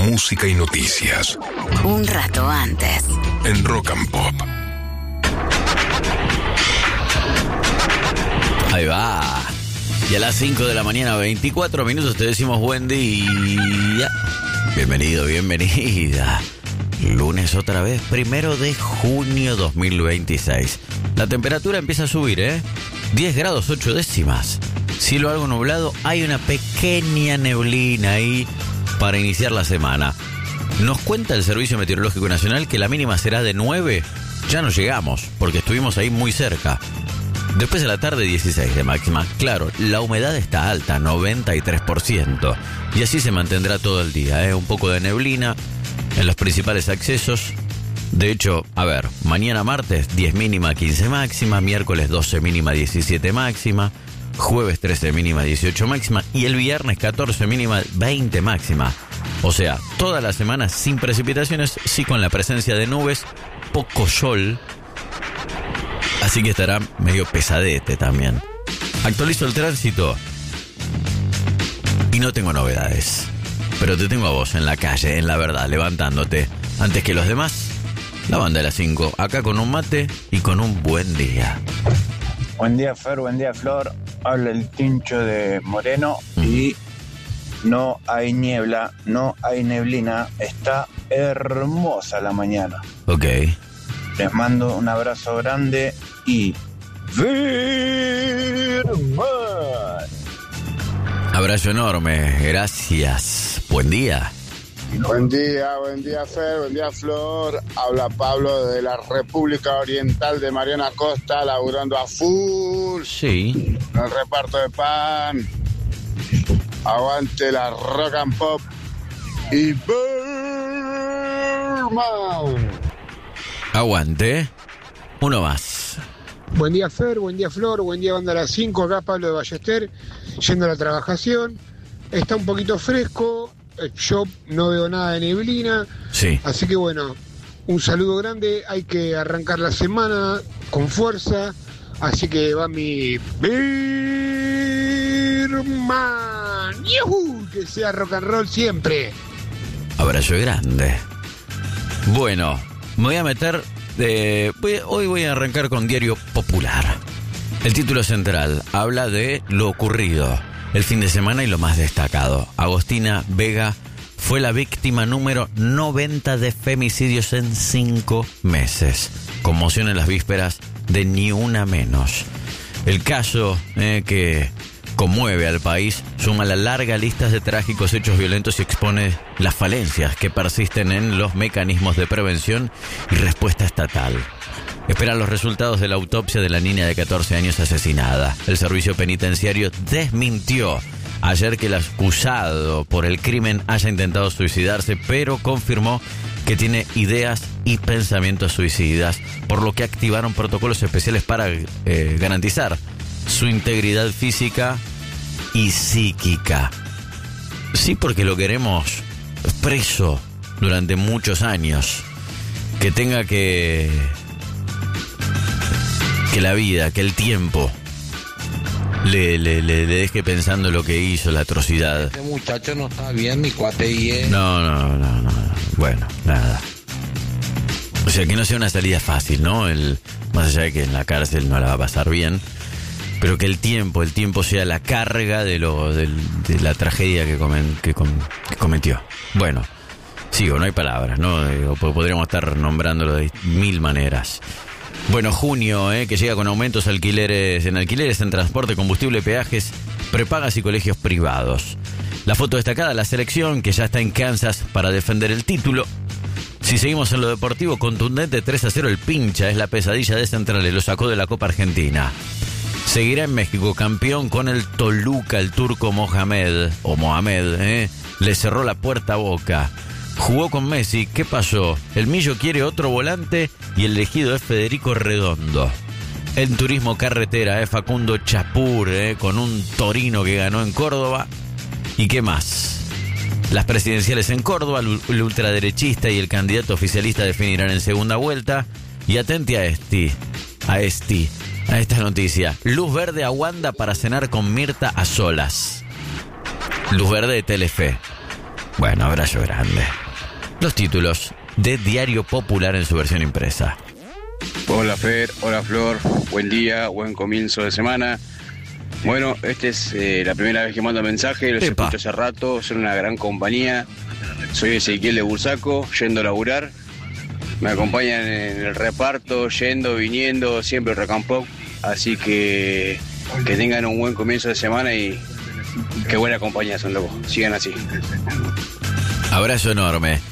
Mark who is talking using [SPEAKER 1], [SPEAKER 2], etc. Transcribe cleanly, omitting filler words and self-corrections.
[SPEAKER 1] música y noticias.
[SPEAKER 2] Un rato antes.
[SPEAKER 1] En Rock and Pop.
[SPEAKER 3] Ahí va. Y a las 5 de la mañana, 24 minutos, te decimos buen día. Bienvenido, bienvenida. Lunes otra vez, 1 de junio 2026. La temperatura empieza a subir, 10 grados 8 décimas. Cielo algo nublado, hay una pequeña neblina ahí para iniciar la semana. Nos cuenta el Servicio Meteorológico Nacional que la mínima será de 9. Ya no llegamos, porque estuvimos ahí muy cerca. Después de la tarde, 16 de máxima. Claro, la humedad está alta, 93%. Y así se mantendrá todo el día, un poco de neblina en los principales accesos. De hecho, mañana martes 10 mínima, 15 máxima, miércoles 12 mínima, 17 máxima, jueves 13 mínima, 18 máxima y el viernes 14 mínima, 20 máxima. O sea, toda la semana sin precipitaciones, sí con la presencia de nubes, poco sol, así que estará medio pesadete también. Actualizo el tránsito y no tengo novedades, pero te tengo a vos en la calle, en La Verdad, levantándote. Antes que los demás, la banda de las 5, acá con un mate y con un buen día.
[SPEAKER 4] Buen día, Fer, buen día, Flor. Habla el Tincho de Moreno y no hay niebla, no hay neblina. Está hermosa la mañana.
[SPEAKER 3] Ok.
[SPEAKER 4] Les mando un abrazo grande y firme.
[SPEAKER 3] Abrazo enorme, gracias. Buen día.
[SPEAKER 5] Buen día Fer, buen día Flor. Habla Pablo de la República Oriental de Mariana Costa, laburando a full.
[SPEAKER 3] Sí.
[SPEAKER 5] En el reparto de pan. Aguante la Rock and Pop y Birdman.
[SPEAKER 3] Aguante. Uno más.
[SPEAKER 6] Buen día Fer, buen día Flor, buen día banda a las 5, acá Pablo de Ballester, yendo a la trabajación. Está un poquito fresco. Yo no veo nada de neblina,
[SPEAKER 3] sí.
[SPEAKER 6] Así que bueno, un saludo grande, hay que arrancar la semana con fuerza, así que va mi Birman, ¡yuhu! Que sea rock and roll siempre.
[SPEAKER 3] Abrazo grande. Bueno, me voy a meter, hoy voy a arrancar con Diario Popular. El título central habla de lo ocurrido el fin de semana y lo más destacado. Agostina Vega fue la víctima número 90 de femicidios en 5 meses. Conmoción en las vísperas de Ni Una Menos. El caso que conmueve al país suma la larga lista de trágicos hechos violentos y expone las falencias que persisten en los mecanismos de prevención y respuesta estatal. Esperan los resultados de la autopsia de la niña de 14 años asesinada. El servicio penitenciario desmintió ayer que el acusado por el crimen haya intentado suicidarse, pero confirmó que tiene ideas y pensamientos suicidas, por lo que activaron protocolos especiales para garantizar su integridad física y psíquica. Sí, porque lo queremos preso durante muchos años. Que tenga que la vida, que el tiempo le deje pensando lo que hizo, la atrocidad.
[SPEAKER 7] Este muchacho no está bien, mi cuate, y
[SPEAKER 3] No. Bueno, nada. O sea, que no sea una salida fácil, ¿no? Más allá de que en la cárcel no la va a pasar bien, pero que el tiempo sea la carga de la tragedia que cometió. Bueno, sigo, no hay palabras, ¿no? Podríamos estar nombrándolo de 1000 maneras. Bueno, junio, que llega con aumentos en alquileres, en transporte, combustible, peajes, prepagas y colegios privados. La foto destacada, la selección, que ya está en Kansas para defender el título. Si seguimos en lo deportivo, contundente 3-0 el Pincha, es la pesadilla de Centrales, lo sacó de la Copa Argentina. Seguirá en México, campeón con el Toluca, el turco Mohamed, le cerró la puerta a Boca. Jugó con Messi, ¿qué pasó? El Millo quiere otro volante y el elegido es Federico Redondo. En turismo carretera, Facundo Chapur, con un Torino que ganó en Córdoba. ¿Y qué más? Las presidenciales en Córdoba, el ultraderechista y el candidato oficialista definirán en segunda vuelta. Y atente a esta noticia. Luz verde a Wanda para cenar con Mirta a solas. Luz verde de Telefe. Bueno, abrazo grande. Los títulos de Diario Popular en su versión impresa.
[SPEAKER 8] Hola Fer, hola Flor, buen día, buen comienzo de semana. Bueno, esta es la primera vez que mando mensaje, los
[SPEAKER 3] Epa.
[SPEAKER 8] escucho hace rato, son una gran compañía. Soy Ezequiel de Bursaco, yendo a laburar. Me acompañan en el reparto, yendo, viniendo, siempre recampo. Así que tengan un buen comienzo de semana y qué buena compañía son, loco. Sigan así.
[SPEAKER 3] Abrazo enorme.